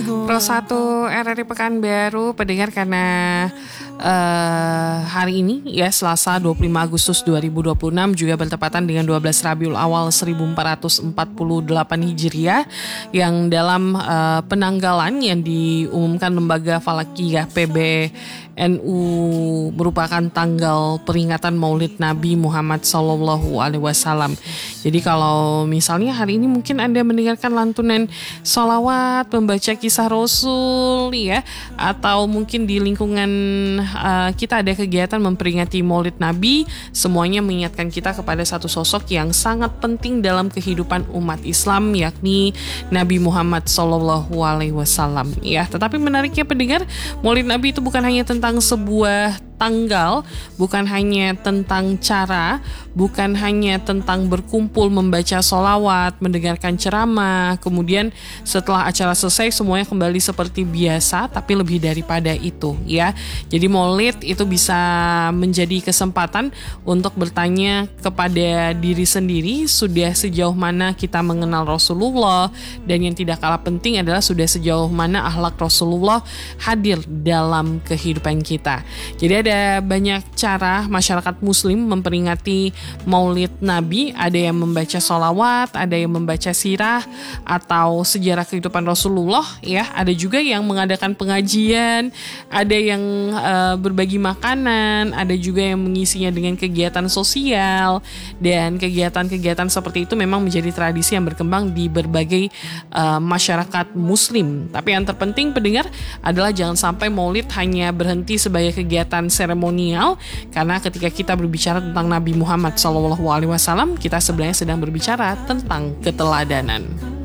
Pro 1 RRI Pekanbaru pendengar, karena hari ini ya Selasa 25 Agustus 2026 juga bertepatan dengan 12 Rabiul Awal 1448 Hijriah, yang dalam penanggalan yang diumumkan Lembaga Falakiyah PBNU merupakan tanggal peringatan Maulid Nabi Muhammad SAW. Jadi kalau misalnya hari ini mungkin Anda mendengarkan lantunan sholawat, membaca kisah Rasul ya, atau mungkin di lingkungan kita ada kegiatan memperingati Maulid Nabi, semuanya mengingatkan kita kepada satu sosok yang sangat penting dalam kehidupan umat Islam, yakni Nabi Muhammad SAW ya. Tetapi menariknya pendengar, Maulid Nabi itu bukan hanya tentang sebuah tanggal, bukan hanya tentang cara, bukan hanya tentang berkumpul membaca sholawat, mendengarkan ceramah, kemudian setelah acara selesai semuanya kembali seperti biasa, tapi lebih daripada itu ya. Jadi Maulid itu bisa menjadi kesempatan untuk bertanya kepada diri sendiri, sudah sejauh mana kita mengenal Rasulullah, dan yang tidak kalah penting adalah sudah sejauh mana akhlak Rasulullah hadir dalam kehidupan kita. Jadi ada banyak cara masyarakat muslim memperingati Maulid Nabi. Ada yang membaca sholawat, ada yang membaca sirah atau sejarah kehidupan Rasulullah ya. Ada juga yang mengadakan pengajian, ada yang berbagi makanan, ada juga yang mengisinya dengan kegiatan sosial, dan kegiatan-kegiatan seperti itu memang menjadi tradisi yang berkembang di berbagai masyarakat muslim. Tapi yang terpenting pendengar adalah jangan sampai Maulid hanya berhenti sebagai kegiatan seremonial, karena ketika kita berbicara tentang Nabi Muhammad SAW, kita sebenarnya sedang berbicara tentang keteladanan.